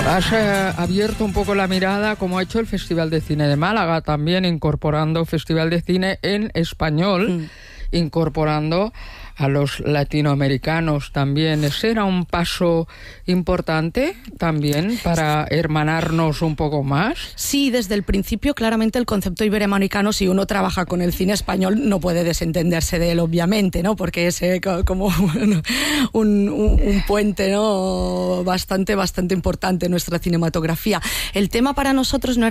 Has abierto un poco la mirada, como ha hecho el Festival de Cine de Málaga, también incorporando Festival de Cine en español, incorporando a los latinoamericanos también. ¿Ese era un paso importante también para hermanarnos un poco más? Sí, desde el principio claramente el concepto iberoamericano, si uno trabaja con el cine español, no puede desentenderse de él, obviamente, ¿no? Porque es como un puente, ¿no? bastante importante en nuestra cinematografía. El tema para nosotros no